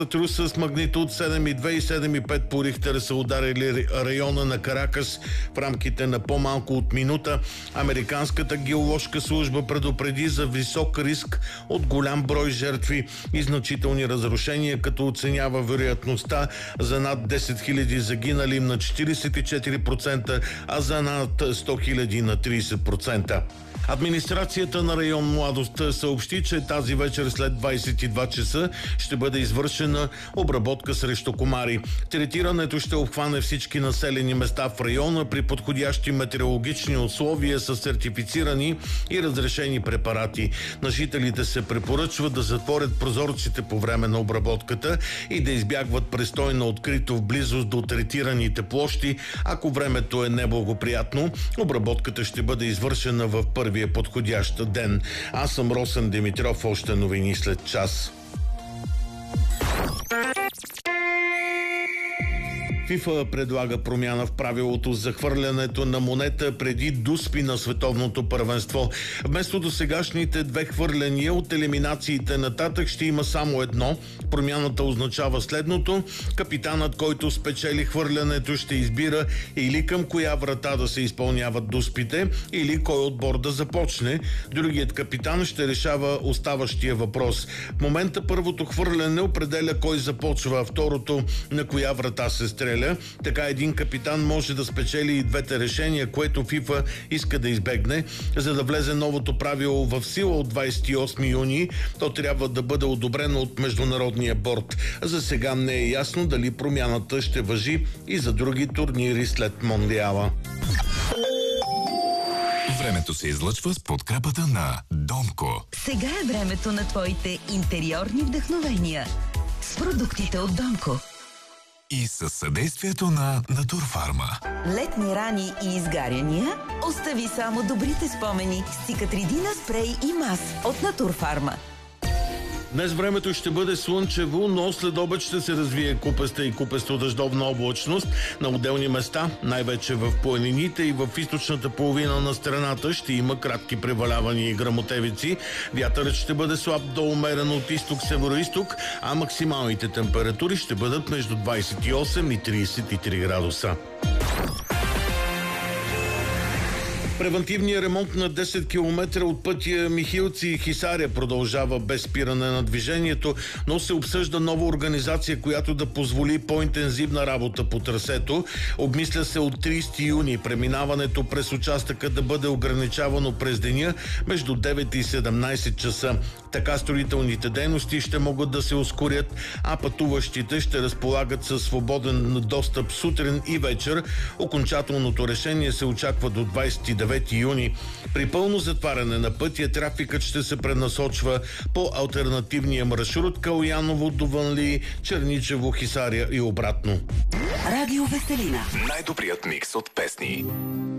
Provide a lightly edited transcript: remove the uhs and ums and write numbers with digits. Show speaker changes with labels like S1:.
S1: Трус с магнитуд 7,2 и 7,5 по Рихтер са ударили района на Каракас в рамките на по-малко от минута. Американската геоложка служба предупреди за висок риск от голям брой жертви и значителни разрушения, като оценява вероятността за над 10 000 загинали на 44%, а за над 100 000 на 30%. Администрацията на район Младост съобщи, че тази вечер след 22 часа ще бъде извършена обработка срещу комари. Третирането ще обхване всички населени места в района при подходящи метеорологични условия с сертифицирани и разрешени препарати. На жителите се препоръчва да затворят прозорците по време на обработката и да избягват престой на открито в близост до третираните площи. Ако времето е неблагоприятно, обработката ще бъде извършена в първия подходящ ден. Аз съм Росен Димитров, още новини след час. ФИФА предлага промяна в правилото за хвърлянето на монета преди дуспи на световното първенство. Вместо досегашните 2 хвърляния от елиминациите нататък ще има само едно. Промяната означава следното: капитанът, който спечели хвърлянето, ще избира или към коя врата да се изпълняват дуспите, или кой отбор да започне. Другият капитан ще решава оставащия въпрос. В момента първото хвърляне определя кой започва, а второто на коя врата се стреля. Така един капитан може да спечели и двете решения, което ФИФА иска да избегне. За да влезе новото правило в сила от 28 юни, то трябва да бъде одобрено от Международния борд. За сега не е ясно дали промяната ще важи и за други турнири след Мондиала.
S2: Времето се излъчва с подкрепата на Домко.
S3: Сега е времето на твоите интериорни вдъхновения с продуктите от Домко.
S2: И със съдействието на Натурфарма.
S3: Летни рани и изгаряния? Остави само добрите спомени с Цикатридина спрей и мас от Натурфарма.
S1: Днес времето ще бъде слънчево, но след обед ще се развие купеста и купесто-дъждовна облачност. На отделни места, най-вече в планините и в източната половина на страната, ще има кратки превалявания и гръмотевици. Вятърът ще бъде слаб до умерен от изток-североизток, а максималните температури ще бъдат между 28 и 33 градуса. Превантивният ремонт на 10 км от пътя Михилци-Хисаря продължава без спиране на движението, но се обсъжда нова организация, която да позволи по-интензивна работа по трасето. Обмисля се от 30 юни преминаването през участъка да бъде ограничавано през деня между 9 и 17 часа. Така строителните дейности ще могат да се ускорят, а пътуващите ще разполагат със свободен достъп сутрин и вечер. Окончателното решение се очаква до 29 юни. При пълно затваряне на пътя, трафикът ще се пренасочва по алтернативния маршрут Калояново до Вънли, Черничево, Хисаря и обратно.
S3: Радио Веселина.
S2: Най-добрият микс от песни.